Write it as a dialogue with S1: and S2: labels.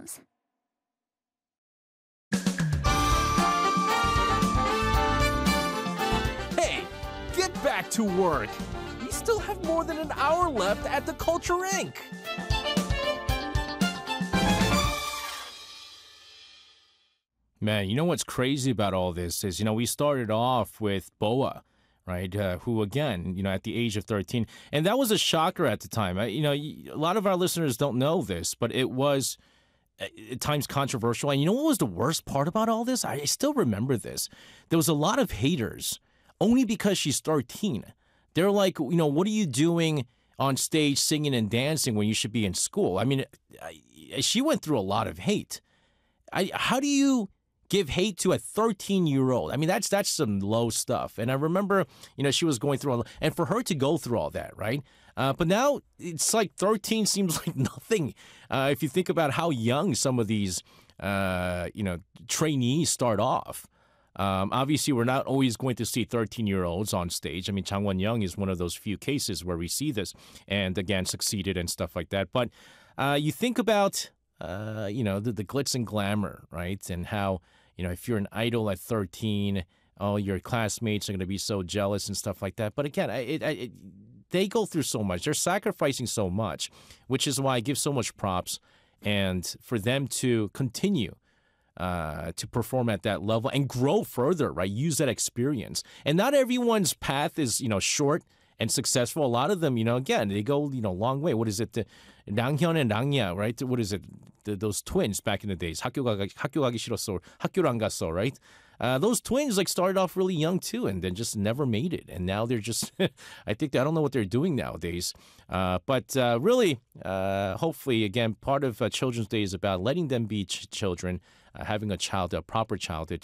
S1: sounds.
S2: Hey, get back to work. We still have more than an hour left at the Culture Inc. Man, you know what's crazy about all this is, we started off with Boa, right? Who, again, at the age of 13, and that was a shocker at the time. A lot of our listeners don't know this, but it was at times controversial. And you know what was the worst part about all this? I still remember this. There was a lot of haters only because she's 13. They're like, what are you doing on stage singing and dancing when you should be in school? I mean, she went through a lot of hate. How do you give hate to a 13-year-old? I mean, that's some low stuff. And I remember, she was going through and for her to go through all that, right? But now it's like 13 seems like nothing. If you think about how young some of these, trainees start off. Obviously, we're not always going to see 13-year-olds on stage. I mean, Chang Won-young is one of those few cases where we see this and, again, succeeded and stuff like that. But you think about, the glitz and glamour, right? And how, if you're an idol at 13, your classmates are going to be so jealous and stuff like that. But again, they go through so much. They're sacrificing so much, which is why I give so much props. And for them to continue to perform at that level and grow further, right? Use that experience. And not everyone's path is, short and successful. A lot of them, again, they go, long way. What is it? Ranghyun and Rangya, right? What is it? Those twins back in the days. 학교 가기 싫었어, 학교를 안 갔어, right? Those twins started off really young too, and then just never made it. And now they're just, I don't know what they're doing nowadays. But really, hopefully, again, part of Children's Day is about letting them be children, having a proper childhood.